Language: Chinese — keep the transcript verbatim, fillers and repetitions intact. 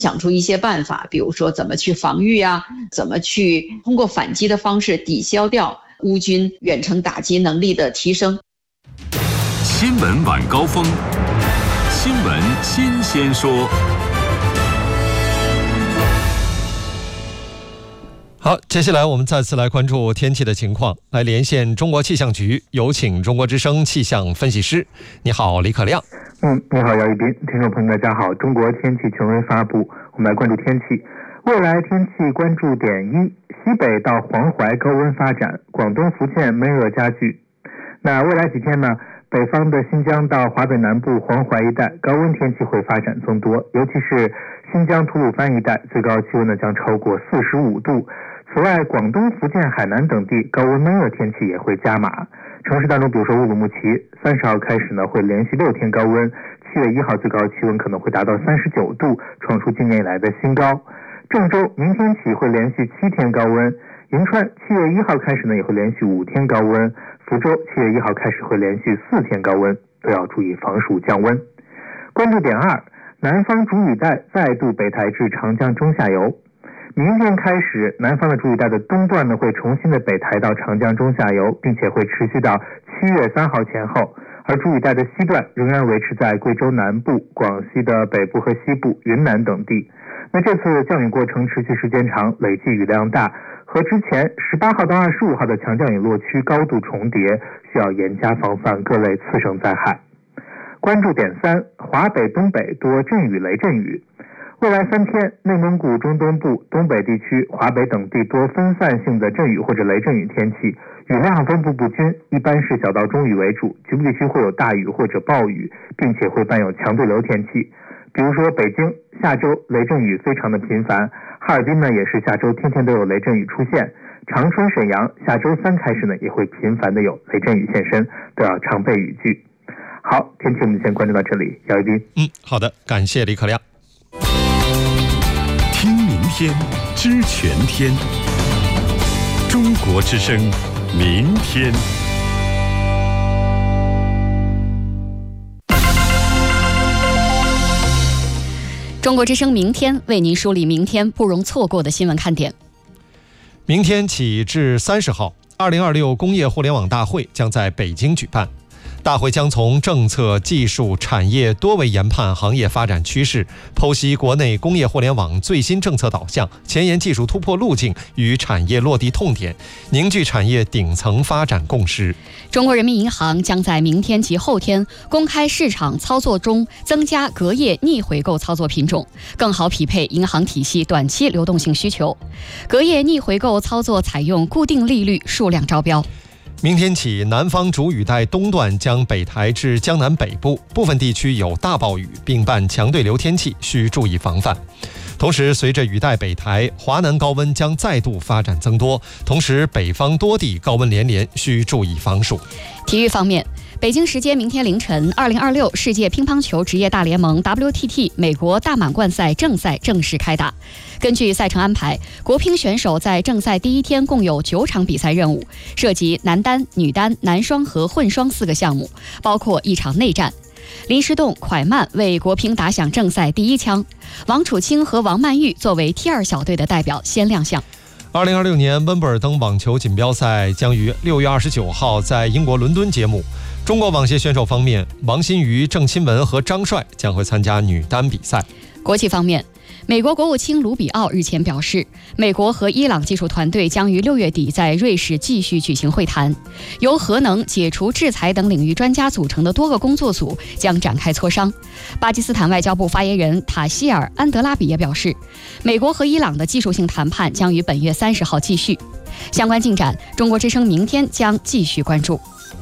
想出一些办法，比如说怎么去防御啊，怎么去通过反击的方式抵消掉乌军远程打击能力的提升。 新闻晚高峰，新闻新鲜说。 好，接下来我们再次来关注天气的情况，来连线中国气象局，有请中国之声气象分析师。你好，李可亮。 嗯，你好，姚一斌。听众朋友大家好，中国天气权威发布，我们来关注天气。未来天气关注点一：西北到黄淮高温发展，广东、福建闷热加剧。那未来几天呢？北方的新疆到华北南部黄淮一带高温天气会发展增多，尤其是新疆吐鲁番一带，最高气温呢将超过四十五度。此外，广东、福建、海南等地高温闷热天气也会加码。城市当中，比如说乌鲁木齐，三十号开始呢会连续六天高温，七月一号最高气温可能会达到三十九度，创出今年以来的新高。郑州明天起会连续七天高温，银川七月一号开始呢也会连续五天高温，福州七月一号开始会连续四天高温，都要注意防暑降温。关注点二：南方主雨带再度北抬至长江中下游。明天开始，南方的主雨带的东段呢会重新的北抬到长江中下游，并且会持续到七月三号前后，而主雨带的西段仍然维持在贵州南部、广西的北部和西部、云南等地。那这次降雨过程持续时间长，累计雨量大，和之前十八号到二十五号的强降雨落区高度重叠，需要严加防范各类次生灾害。关注点三：华北、东北多阵雨、雷阵雨。未来三天，内蒙古中东部、东北地区、华北等地多分散性的阵雨或者雷阵雨天气，雨量分布不均，一般是小到中雨为主，局部地区会有大雨或者暴雨，并且会伴有强对流天气。比如说北京下周雷阵雨非常的频繁，哈尔滨呢也是下周天天都有雷阵雨出现，长春、沈阳下周三开始呢也会频繁的有雷阵雨现身，都要常备雨具。好，天气我们先关注到这里，姚一斌。 嗯，好的，感谢李可亮。 听明天，知全天。中国之声，明天。 中国之声明天为您梳理明天不容错过的新闻看点。 明天起至三十号，二零二六工业互联网大会将在北京举办。大会将从政策、技术、产业多维研判行业发展趋势，剖析国内工业互联网最新政策导向、前沿技术突破路径与产业落地痛点，凝聚产业顶层发展共识。 中国人民银行将在明天及后天公开市场操作中增加隔夜逆回购操作品种，更好匹配银行体系短期流动性需求。隔夜逆回购操作采用固定利率数量招标。 明天起，南方主雨带东段将北抬至江南北部，部分地区有大暴雨，并伴强对流天气，需注意防范。同时，随着雨带北抬，华南高温将再度发展增多，同时北方多地高温连连，需注意防暑。 体育方面，北京时间明天凌晨，二零二六世界乒乓球职业大联盟 W T T 美国大满贯赛正赛正式开打。根据赛程安排，国乒选手在正赛第一天共有九场比赛任务，涉及男单、女单、男双和混双四个项目，包括一场内战。林诗栋、蒯曼为国乒打响正赛第一枪，王楚钦和王曼玉作为 T 二 小队的代表先亮相。 二零二六年温布尔登网球锦标赛将于六月二十九号在英国伦敦揭幕。中国网协选手方面，王欣瑜、郑钦文和张帅将会参加女单比赛。 国际方面，美国国务卿卢比奥日前表示，美国和伊朗技术团队将于六月底在瑞士继续举行会谈，由核能、解除制裁等领域专家组成的多个工作组将展开磋商。巴基斯坦外交部发言人塔希尔·安德拉比也表示，美国和伊朗的技术性谈判将于本月三十号继续。相关进展，中国之声明天将继续关注。